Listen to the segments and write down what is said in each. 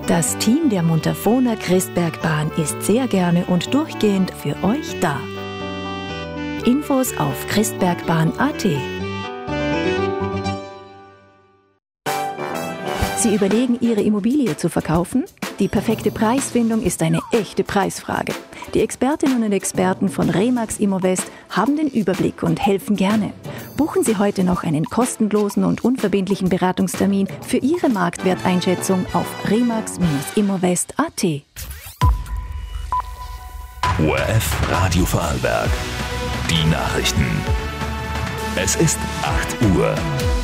Das Team der Montafoner Christbergbahn ist sehr gerne und durchgehend für euch da. Infos auf christbergbahn.at. Sie überlegen, Ihre Immobilie zu verkaufen? Die perfekte Preisfindung ist eine echte Preisfrage. Die Expertinnen und Experten von Remax Immovest haben den Überblick und helfen gerne. Buchen Sie heute noch einen kostenlosen und unverbindlichen Beratungstermin für Ihre Marktwerteinschätzung auf remax-immovest.at. ORF Radio Vorarlberg. Die Nachrichten. Es ist 8 Uhr.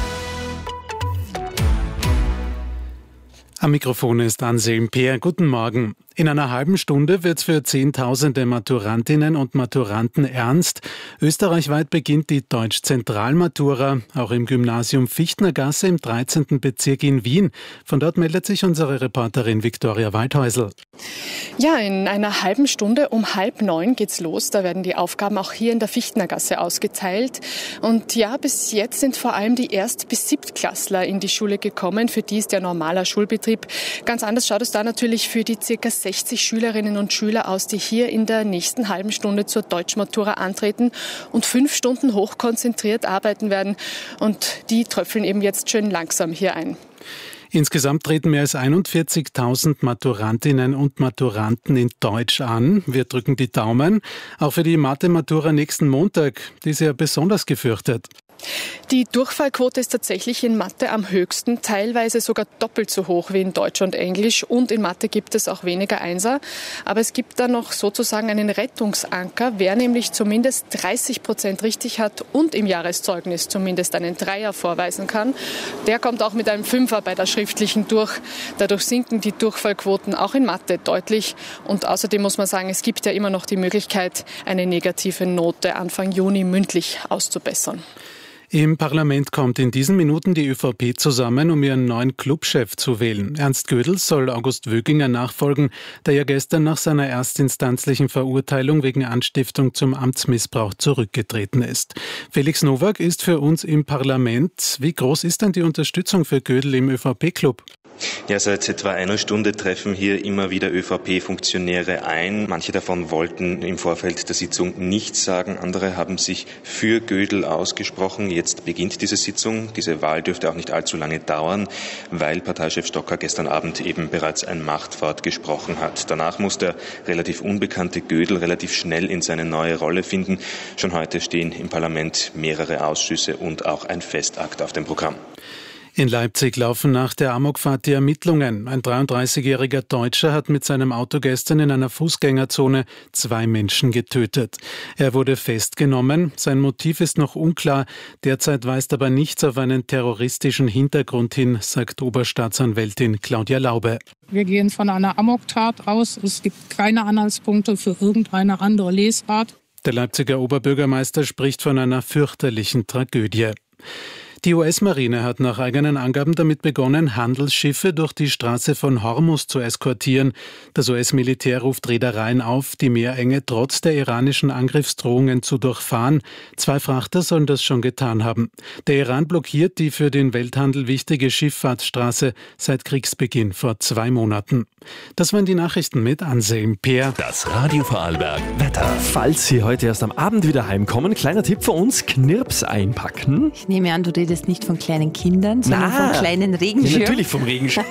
Am Mikrofon ist Anselm Peer. Guten Morgen. In einer halben Stunde wird's für Zehntausende Maturantinnen und Maturanten ernst. Österreichweit beginnt die Deutsch-Zentralmatura, auch im Gymnasium Fichtnergasse im 13. Bezirk in Wien. Von dort meldet sich unsere Reporterin Viktoria Waldhäusl. Ja, in einer halben Stunde um 8:30 geht's los. Da werden die Aufgaben auch hier in der Fichtnergasse ausgeteilt. Und ja, bis jetzt sind vor allem die Erst- bis Siebtklässler in die Schule gekommen. Für die ist der normaler Schulbetrieb. Ganz anders schaut es da natürlich für die ca. 60 Schülerinnen und Schüler aus, die hier in der nächsten halben Stunde zur Deutschmatura antreten und 5 Stunden hochkonzentriert arbeiten werden. Und die tröpfeln eben jetzt schön langsam hier ein. Insgesamt treten mehr als 41.000 Maturantinnen und Maturanten in Deutsch an. Wir drücken die Daumen. Auch für die Mathe-Matura nächsten Montag. Die ist ja besonders gefürchtet. Die Durchfallquote ist tatsächlich in Mathe am höchsten, teilweise sogar doppelt so hoch wie in Deutsch und Englisch. Und in Mathe gibt es auch weniger Einser. Aber es gibt da noch sozusagen einen Rettungsanker. Wer nämlich zumindest 30% richtig hat und im Jahreszeugnis zumindest einen Dreier vorweisen kann, der kommt auch mit einem Fünfer bei der schriftlichen durch. Dadurch sinken die Durchfallquoten auch in Mathe deutlich. Und außerdem muss man sagen, es gibt ja immer noch die Möglichkeit, eine negative Note Anfang Juni mündlich auszubessern. Im Parlament kommt in diesen Minuten die ÖVP zusammen, um ihren neuen Clubchef zu wählen. Ernst Gödel soll August Wöginger nachfolgen, der ja gestern nach seiner erstinstanzlichen Verurteilung wegen Anstiftung zum Amtsmissbrauch zurückgetreten ist. Felix Nowak ist für uns im Parlament. Wie groß ist denn die Unterstützung für Gödel im ÖVP-Club? Ja, seit etwa einer Stunde treffen hier immer wieder ÖVP-Funktionäre ein. Manche davon wollten im Vorfeld der Sitzung nichts sagen. Andere haben sich für Gödel ausgesprochen. Jetzt beginnt diese Sitzung. Diese Wahl dürfte auch nicht allzu lange dauern, weil Parteichef Stocker gestern Abend eben bereits ein Machtwort gesprochen hat. Danach muss der relativ unbekannte Gödel relativ schnell in seine neue Rolle finden. Schon heute stehen im Parlament mehrere Ausschüsse und auch ein Festakt auf dem Programm. In Leipzig laufen nach der Amokfahrt die Ermittlungen. Ein 33-jähriger Deutscher hat mit seinem Auto gestern in einer Fußgängerzone 2 Menschen getötet. Er wurde festgenommen. Sein Motiv ist noch unklar. Derzeit weist aber nichts auf einen terroristischen Hintergrund hin, sagt Oberstaatsanwältin Claudia Laube. Wir gehen von einer Amoktat aus. Es gibt keine Anhaltspunkte für irgendeine andere Lesart. Der Leipziger Oberbürgermeister spricht von einer fürchterlichen Tragödie. Die US-Marine hat nach eigenen Angaben damit begonnen, Handelsschiffe durch die Straße von Hormuz zu eskortieren. Das US-Militär ruft Reedereien auf, die Meerenge trotz der iranischen Angriffsdrohungen zu durchfahren. 2 Frachter sollen das schon getan haben. Der Iran blockiert die für den Welthandel wichtige Schifffahrtsstraße seit Kriegsbeginn vor 2 Monaten. Das waren die Nachrichten mit Anselm Peer. Das Radio Vorarlberg Wetter. Falls Sie heute erst am Abend wieder heimkommen, kleiner Tipp für uns, Knirps einpacken. Ich nehme an, du redest nicht von kleinen Kindern, sondern vom kleinen Regenschirm. Ja, natürlich vom Regenschirm.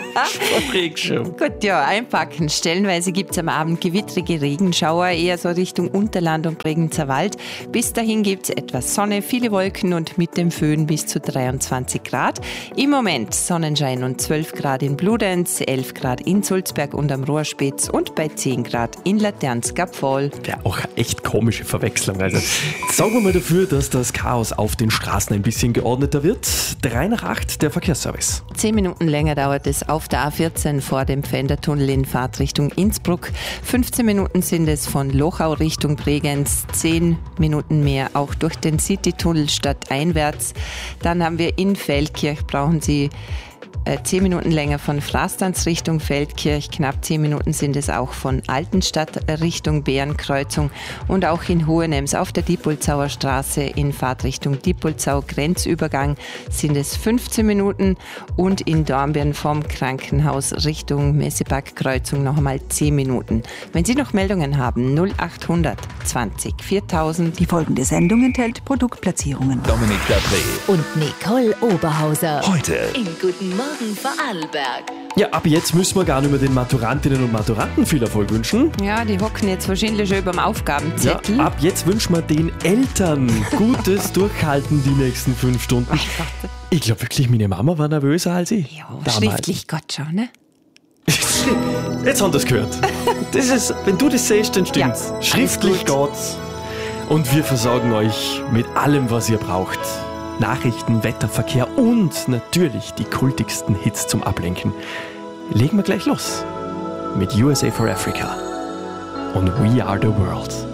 Vom Regenschirm. Gut, ja, einpacken. Stellenweise gibt es am Abend gewittrige Regenschauer, eher so Richtung Unterland und Bregenzer Wald. Bis dahin gibt es etwas Sonne, viele Wolken und mit dem Föhn bis zu 23 Grad. Im Moment Sonnenschein und 12 Grad in Bludenz, 11 Grad in Sulzberg und am Rohrspitz und bei 10 Grad in Laternskapfvoll. Ja, auch eine echt komische Verwechslung. Also sorgen wir mal dafür, dass das Chaos auf den Straßen ein bisschen geordneter wird. 7:03 der Verkehrsservice. 10 Minuten länger dauert es auf der A14 vor dem Pfändertunnel in Fahrtrichtung Innsbruck. 15 Minuten sind es von Lochau Richtung Bregenz. 10 Minuten mehr auch durch den Citytunnel stadteinwärts. Dann haben wir in Feldkirch, brauchen Sie 10 Minuten länger von Frastanz Richtung Feldkirch. Knapp 10 Minuten sind es auch von Altenstadt Richtung Bärenkreuzung und auch in Hohenems auf der Diepolzauer Straße in Fahrtrichtung Diepolzau Grenzübergang sind es 15 Minuten und in Dornbirn vom Krankenhaus Richtung Messepark-Kreuzung noch einmal 10 Minuten. Wenn Sie noch Meldungen haben, 0800 20 4000. Die folgende Sendung enthält Produktplatzierungen. Dominik Dapré Und Nicole Oberhauser. heute Im Guten Morgen Vorarlberg. Ja, ab jetzt müssen wir gar nicht mehr den Maturantinnen und Maturanten viel Erfolg wünschen. Ja, die hocken jetzt wahrscheinlich schon überm Aufgabenzettel. Ja, ab jetzt wünschen wir den Eltern gutes Durchhalten die nächsten 5 Stunden. Ich glaube wirklich, meine Mama war nervöser als ich. Ja, damals. schriftlich Gott schon, ne? Jetzt haben wir das gehört. Das ist, wenn du das siehst, dann stimmt's. Ja, Schriftlich alles gut. geht's. Und wir versorgen euch mit allem, was ihr braucht. Nachrichten, Wetterverkehr und natürlich die kultigsten Hits zum Ablenken. Legen wir gleich los mit USA for Africa und We Are the World.